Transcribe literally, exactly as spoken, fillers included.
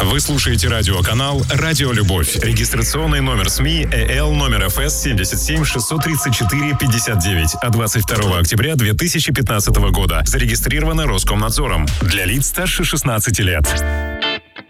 Вы слушаете радиоканал «Радио Любовь». Регистрационный номер СМИ ЭЛ номер ФС семьдесят семь шестьсот тридцать четыре пятьдесят девять от двадцать второго октября две тысячи пятнадцатого года. Зарегистрировано Роскомнадзором. Для лиц старше шестнадцати лет.